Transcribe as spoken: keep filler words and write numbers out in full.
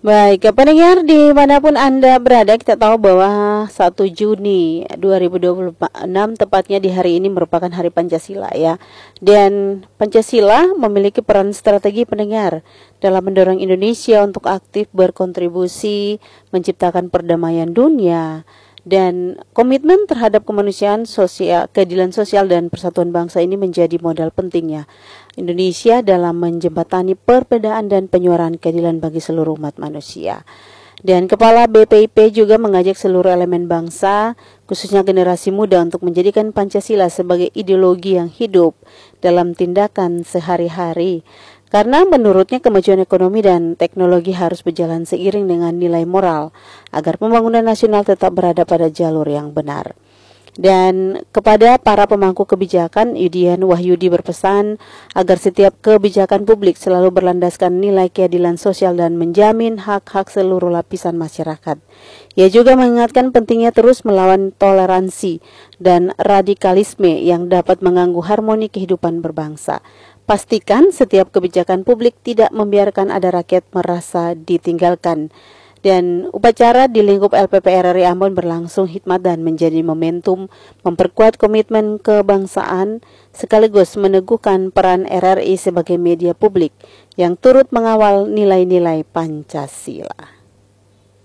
Baik, ya, pendengar dimanapun Anda berada, kita tahu bahwa satu Juni dua ribu dua puluh enam tepatnya di hari ini merupakan Hari Pancasila ya. Dan Pancasila memiliki peran strategi pendengar dalam mendorong Indonesia untuk aktif berkontribusi menciptakan perdamaian dunia dan komitmen terhadap kemanusiaan, sosial, keadilan sosial dan persatuan bangsa ini menjadi modal pentingnya Indonesia dalam menjembatani perbedaan dan penyuaraan keadilan bagi seluruh umat manusia. Dan Kepala B P I P juga mengajak seluruh elemen bangsa, khususnya generasi muda, untuk menjadikan Pancasila sebagai ideologi yang hidup dalam tindakan sehari-hari. Karena menurutnya kemajuan ekonomi dan teknologi harus berjalan seiring dengan nilai moral agar pembangunan nasional tetap berada pada jalur yang benar. Dan kepada para pemangku kebijakan, Yudian Wahyudi berpesan agar setiap kebijakan publik selalu berlandaskan nilai keadilan sosial dan menjamin hak-hak seluruh lapisan masyarakat. Ia juga mengingatkan pentingnya terus melawan toleransi dan radikalisme yang dapat mengganggu harmoni kehidupan berbangsa. Pastikan setiap kebijakan publik tidak membiarkan ada rakyat merasa ditinggalkan. Dan upacara di lingkup L P P R R I Ambon berlangsung hikmat dan menjadi momentum memperkuat komitmen kebangsaan sekaligus meneguhkan peran R R I sebagai media publik yang turut mengawal nilai-nilai Pancasila.